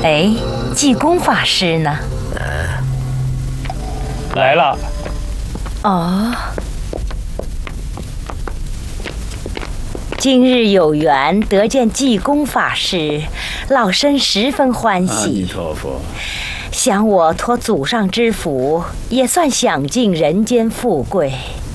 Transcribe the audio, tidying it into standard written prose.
哎，济公法师呢？ 来了。 哦，今日有缘得见济公法师，老身十分欢喜。 阿弥陀佛。 想我托祖上之福，也算享尽人间富贵。